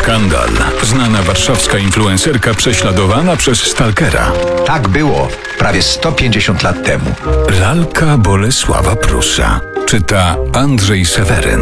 Skandal. Znana warszawska influencerka prześladowana przez stalkera. Tak było prawie 150 lat temu. Lalka Bolesława Prusa. Czyta Andrzej Seweryn.